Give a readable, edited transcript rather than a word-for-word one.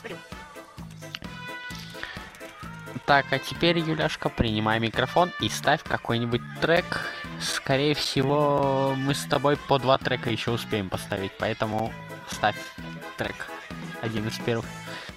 Так, а теперь, Юляшка, принимай микрофон и ставь какой-нибудь трек. Скорее всего, мы с тобой по 2 трека еще успеем поставить, поэтому ставь трек. Один из первых.